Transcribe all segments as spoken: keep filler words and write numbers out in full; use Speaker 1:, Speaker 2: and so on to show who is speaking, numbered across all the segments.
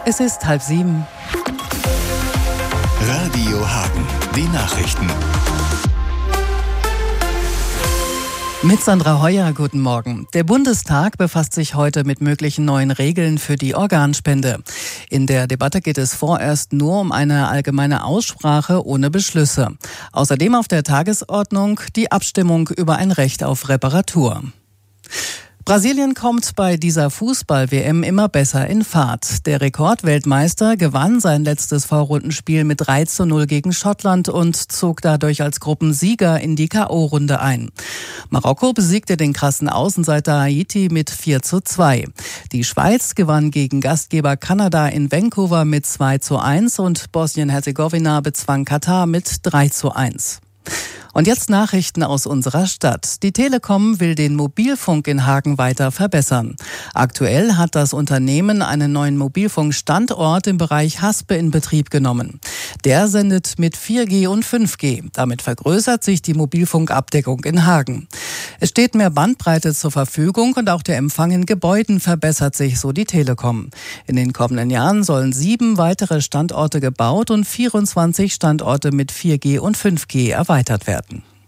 Speaker 1: Es ist halb sieben.
Speaker 2: Radio Hagen, die Nachrichten.
Speaker 1: Mit Sandra Heuer, guten Morgen. Der Bundestag befasst sich heute mit möglichen neuen Regeln für die Organspende. In der Debatte geht es vorerst nur um eine allgemeine Aussprache ohne Beschlüsse. Außerdem auf der Tagesordnung die Abstimmung über ein Recht auf Reparatur. Brasilien kommt bei dieser Fußball-W M immer besser in Fahrt. Der Rekordweltmeister gewann sein letztes Vorrundenspiel mit drei zu null gegen Schottland und zog dadurch als Gruppensieger in die K O-Runde ein. Marokko besiegte den krassen Außenseiter Haiti mit vier zu zwei. Die Schweiz gewann gegen Gastgeber Kanada in Vancouver mit zwei zu eins und Bosnien-Herzegowina bezwang Katar mit drei zu eins. Und jetzt Nachrichten aus unserer Stadt. Die Telekom will den Mobilfunk in Hagen weiter verbessern. Aktuell hat das Unternehmen einen neuen Mobilfunkstandort im Bereich Haspe in Betrieb genommen. Der sendet mit vier G und fünf G. Damit vergrößert sich die Mobilfunkabdeckung in Hagen. Es steht mehr Bandbreite zur Verfügung und auch der Empfang in Gebäuden verbessert sich, so die Telekom. In den kommenden Jahren sollen sieben weitere Standorte gebaut und vierundzwanzig Standorte mit vier G und fünf G erweitert werden.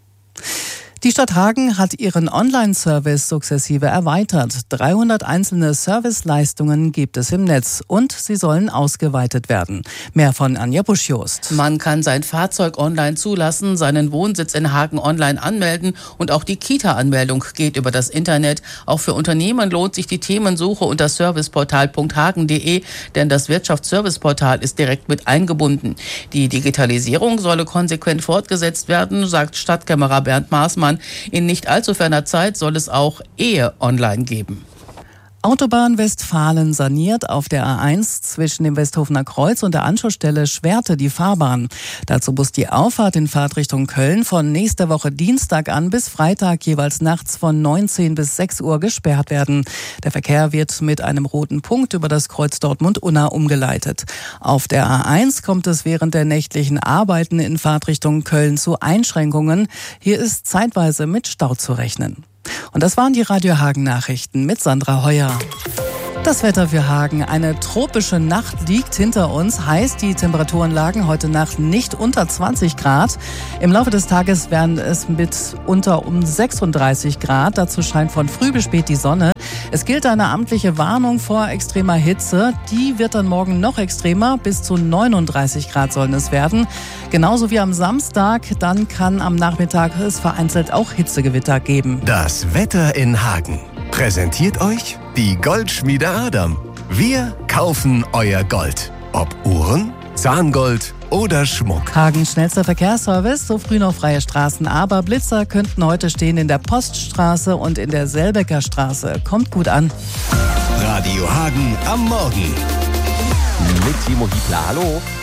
Speaker 1: Die Stadt Hagen hat ihren Online-Service sukzessive erweitert. dreihundert einzelne Serviceleistungen gibt es im Netz und sie sollen ausgeweitet werden. Mehr von Anja Busch-Jost.
Speaker 3: Man kann sein Fahrzeug online zulassen, seinen Wohnsitz in Hagen online anmelden und auch die Kita-Anmeldung geht über das Internet. Auch für Unternehmen lohnt sich die Themensuche unter serviceportal punkt hagen punkt de, denn das Wirtschaftsserviceportal ist direkt mit eingebunden. Die Digitalisierung solle konsequent fortgesetzt werden, sagt Stadtkämmerer Bernd Maßmann. In nicht allzu ferner Zeit soll es auch Ehe online geben.
Speaker 1: Autobahn Westfalen saniert auf der A eins zwischen dem Westhofener Kreuz und der Anschlussstelle Schwerte die Fahrbahn. Dazu muss die Auffahrt in Fahrtrichtung Köln von nächster Woche Dienstag an bis Freitag jeweils nachts von neunzehn bis sechs Uhr gesperrt werden. Der Verkehr wird mit einem roten Punkt über das Kreuz Dortmund-Unna umgeleitet. Auf der A eins kommt es während der nächtlichen Arbeiten in Fahrtrichtung Köln zu Einschränkungen. Hier ist zeitweise mit Stau zu rechnen. Und das waren die Radio Hagen Nachrichten mit Sandra Heuer. Das Wetter für Hagen. Eine tropische Nacht liegt hinter uns. Heißt, die Temperaturen lagen heute Nacht nicht unter zwanzig Grad. Im Laufe des Tages werden es mit unter um sechsunddreißig Grad. Dazu scheint von früh bis spät die Sonne. Es gilt eine amtliche Warnung vor extremer Hitze. Die wird dann morgen noch extremer. Bis zu neununddreißig Grad sollen es werden. Genauso wie am Samstag. Dann kann am Nachmittag es vereinzelt auch Hitzegewitter geben.
Speaker 2: Das Wetter in Hagen präsentiert euch die Goldschmiede Adam. Wir kaufen euer Gold. Ob Uhren, Zahngold oder Schmuck.
Speaker 1: Hagens schnellster Verkehrsservice, so früh noch freie Straßen, aber Blitzer könnten heute stehen in der Poststraße und in der Selbecker Straße. Kommt gut an.
Speaker 2: Radio Hagen am Morgen.
Speaker 4: Mit Timo Hiebler, hallo.